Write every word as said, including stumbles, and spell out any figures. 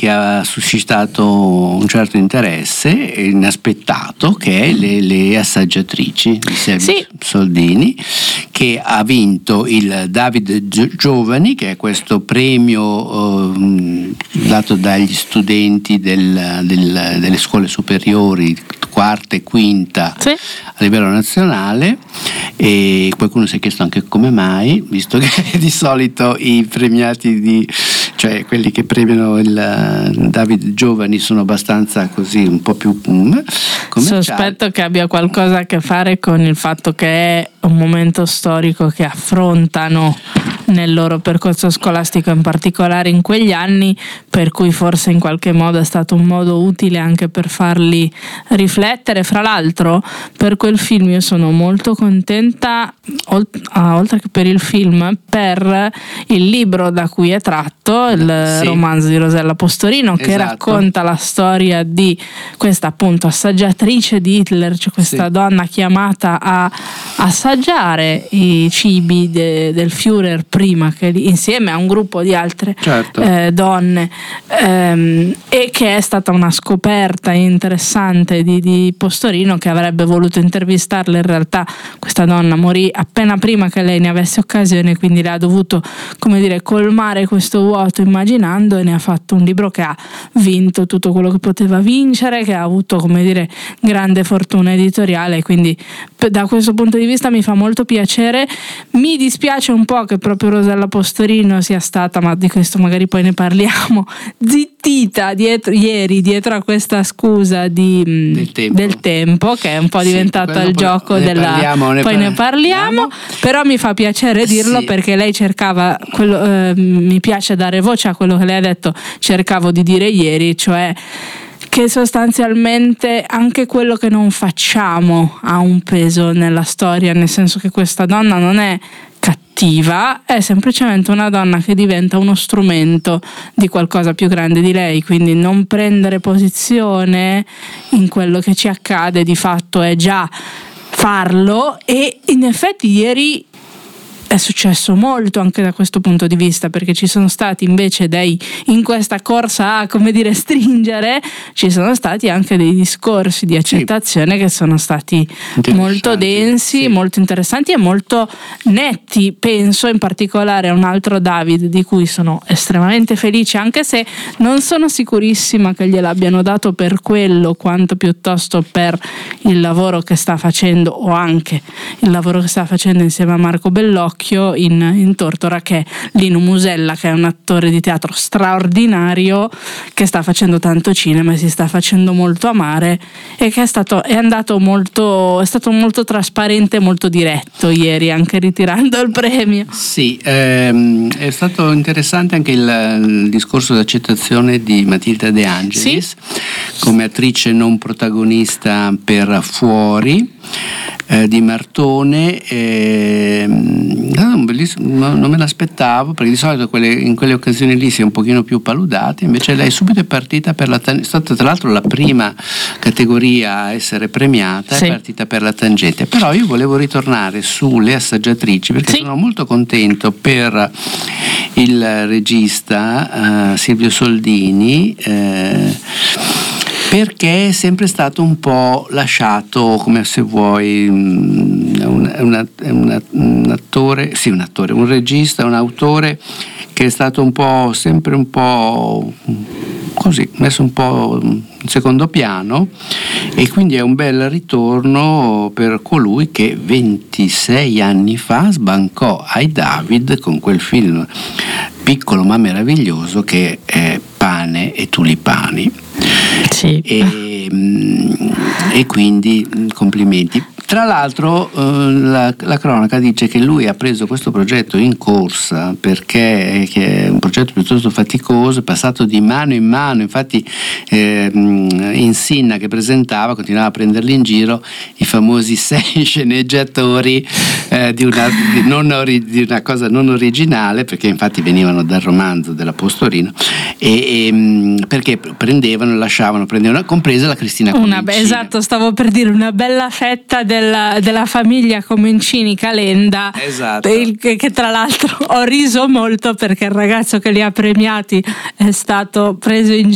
che ha suscitato un certo interesse inaspettato, che è le, le assaggiatrici di Silvio Sì. Soldini, che ha vinto il David Giovani, che è questo premio eh, dato dagli studenti del, del, delle scuole superiori quarta e quinta Sì. a livello nazionale, e qualcuno si è chiesto anche come mai, visto che di solito i premiati di, cioè quelli che premiano il David Giovani sono abbastanza così un po' più um, sospetto che abbia qualcosa a che fare con il fatto che è un momento storico che affrontano nel loro percorso scolastico, in particolare in quegli anni, per cui forse in qualche modo è stato un modo utile anche per farli riflettere. Fra l'altro, per quel film io sono molto contenta, oltre che per il film, per il libro da cui è tratto, il sì. romanzo di Rosella Postorino, che esatto. racconta la storia di questa appunto assaggiatrice di Hitler, cioè questa sì. donna chiamata a assaggiare i cibi de, del Führer prima che insieme a un gruppo di altre certo. eh, donne ehm, e che è stata una scoperta interessante di, di Postorino, che avrebbe voluto intervistarla. In realtà questa donna morì appena prima che lei ne avesse occasione, quindi le ha dovuto, come dire, colmare questo vuoto immaginando, e ne ha fatto un libro che ha vinto tutto quello che poteva vincere, che ha avuto, come dire, grande fortuna editoriale, quindi da questo punto di vista mi fa molto piacere. Mi dispiace un po' che proprio Rosella Postorino sia stata, ma di questo magari poi ne parliamo, zittita dietro, ieri dietro a questa scusa di, del, tempo. del tempo, che è un po' sì, diventata il gioco della parliamo, ne poi par- ne parliamo, però mi fa piacere dirlo sì. perché lei cercava quello, eh, mi piace dare voce a quello che lei ha detto, cercavo di dire ieri, cioè che sostanzialmente anche quello che non facciamo ha un peso nella storia, nel senso che questa donna non è cattiva, è semplicemente una donna che diventa uno strumento di qualcosa più grande di lei, quindi non prendere posizione in quello che ci accade di fatto è già farlo. E in effetti ieri è successo molto anche da questo punto di vista, perché ci sono stati invece dei, in questa corsa a, come dire, stringere, ci sono stati anche dei discorsi di accettazione sì. che sono stati molto densi, sì. molto interessanti e molto netti. Penso in particolare a un altro David di cui sono estremamente felice, anche se non sono sicurissima che gliel'abbiano dato per quello, quanto piuttosto per il lavoro che sta facendo, o anche il lavoro che sta facendo insieme a Marco Bellocchio In, in Tortora, che è Lino Musella, che è un attore di teatro straordinario, che sta facendo tanto cinema e si sta facendo molto amare, e che è stato è andato molto è stato molto trasparente, molto diretto ieri, anche ritirando il premio. Sì, ehm, è stato interessante anche il, il discorso d'accettazione di Matilda De Angelis sì. come attrice non protagonista per Fuori eh, di Martone. ehm, Un bellissimo, non me l'aspettavo, perché di solito quelle, in quelle occasioni lì si è un pochino più paludati, invece lei subito è partita per la è stata tra l'altro la prima categoria a essere premiata, sì. è partita per la tangente. Però io volevo ritornare sulle assaggiatrici, perché sì. sono molto contento per il regista uh, Silvio Soldini, eh, perché è sempre stato un po' lasciato, come se vuoi, un, una, una, un attore, sì un attore, un regista, un autore che è stato un po', sempre un po' così, messo un po' in secondo piano, e quindi è un bel ritorno per colui che ventisei anni fa sbancò ai David con quel film piccolo ma meraviglioso che è Pane e tulipani. Sì. E, e quindi complimenti. Tra l'altro eh, la, la cronaca dice che lui ha preso questo progetto in corsa perché che è un progetto piuttosto faticoso, è passato di mano in mano, infatti eh, Insinna che presentava continuava a prenderli in giro, i famosi sei sceneggiatori eh, di, una, di, non ori, di una cosa non originale, perché infatti venivano dal romanzo della Postorino, e, e perché prendevano e lasciavano, prendevano, compresa la Cristina Comencini. Una, esatto, stavo per dire una bella fetta della, della famiglia Comencini Calenda, esatto. il, che, che tra l'altro ho riso molto perché il ragazzo che li ha premiati è stato preso in